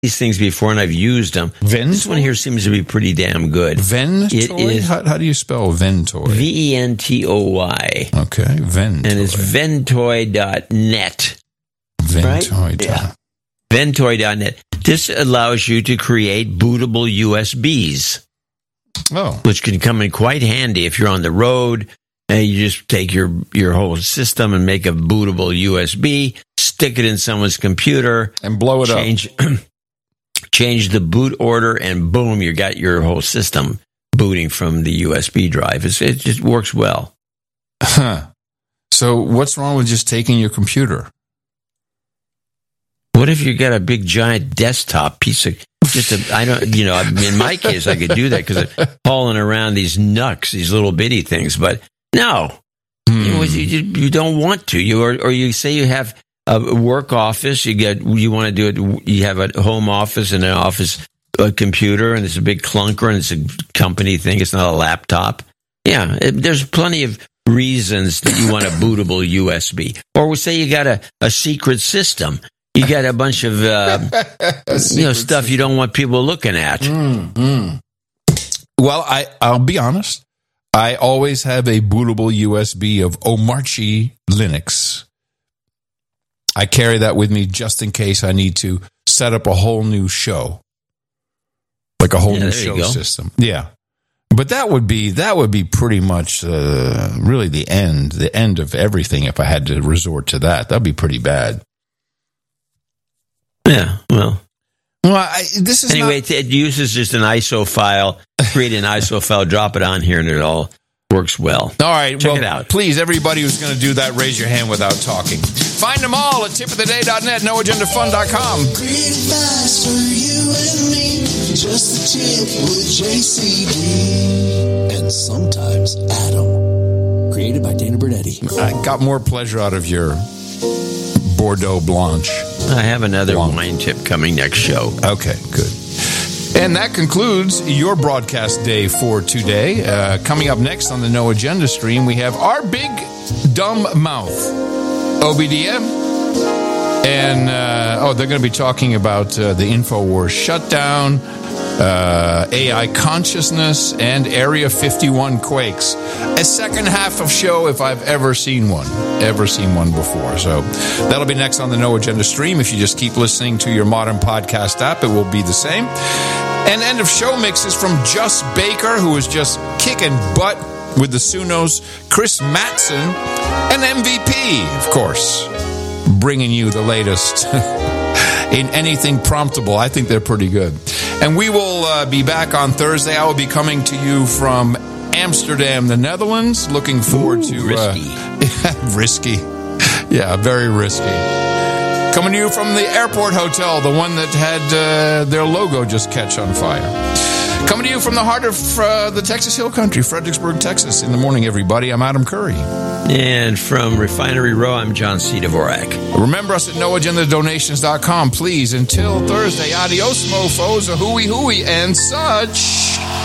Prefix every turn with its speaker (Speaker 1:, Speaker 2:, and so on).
Speaker 1: these things before, and I've used them.
Speaker 2: Ventoy?
Speaker 1: This one here seems to be pretty damn good.
Speaker 2: Ventoy?
Speaker 1: It is,
Speaker 2: how do you spell Ventoy?
Speaker 1: Ventoy.
Speaker 2: Okay, Ventoy.
Speaker 1: And it's ventoy.net.
Speaker 2: Ventoy.
Speaker 1: Right? Yeah. Ventoy.net. This allows you to create bootable USBs.
Speaker 2: Oh.
Speaker 1: Which can come in quite handy if you're on the road and you just take your whole system and make a bootable USB, stick it in someone's computer,
Speaker 2: and blow it up.
Speaker 1: Change the boot order, and boom, you got your whole system booting from the USB drive. It just works well.
Speaker 2: Huh. So what's wrong with just taking your computer?
Speaker 1: What if you got a big giant desktop piece of in my case, I could do that because I'm hauling around these NUCs, these little bitty things, but no, you don't want to. Or you say you have a work office, you want to do it, you have a home office and an office computer, and it's a big clunker, and it's a company thing, it's not a laptop. Yeah, there's plenty of reasons that you want a bootable USB. Or we say you got a secret system. You got a bunch of stuff you don't want people looking at.
Speaker 2: Mm-hmm. Well, I'll be honest. I always have a bootable USB of Omarchi Linux. I carry that with me just in case I need to set up a whole new show, like a whole new show system. Yeah, but that would be pretty much really the end of everything. If I had to resort to that, that'd be pretty bad.
Speaker 1: Yeah, well,
Speaker 2: this is
Speaker 1: anyway. It uses just an ISO file. Create an ISO file, drop it on here, and it all works well.
Speaker 2: All right,
Speaker 1: check it out.
Speaker 2: Please, everybody who's going to do that, raise your hand without talking. Find them all at tipoftheday.net, noagendafun.com.
Speaker 3: Create fast for you and me, just a tip with JCB, and sometimes Adam. Created by Dana Bernetti.
Speaker 2: I got more pleasure out of your Bordeaux Blanche.
Speaker 1: I have another wine tip coming next show.
Speaker 2: Okay, good. And that concludes your broadcast day for today. Coming up next on the No Agenda stream, we have our big dumb mouth, OBDM. And, they're going to be talking about the InfoWars shutdown, AI consciousness, and Area 51 quakes. A second half of show if I've ever seen one before. So that'll be next on the No Agenda stream. If you just keep listening to your modern podcast app, it will be the same. And end of show mixes from Just Baker, who is just kicking butt with the Sunos, Chris Matson, and MVP, of course, bringing you the latest in anything promptable. I think they're pretty good. And we will be back on Thursday. I will be coming to you from Amsterdam, the Netherlands. Looking forward to...
Speaker 1: risky.
Speaker 2: Risky. Yeah, very risky. Coming to you from the airport hotel, the one that had their logo just catch on fire. Coming to you from the heart of the Texas Hill Country, Fredericksburg, Texas. In the morning, everybody. I'm Adam Curry.
Speaker 1: And from Refinery Row, I'm John C. Dvorak.
Speaker 2: Remember us at noagendadonations.com. Please, until Thursday, adios, mofos, a hooey, and such.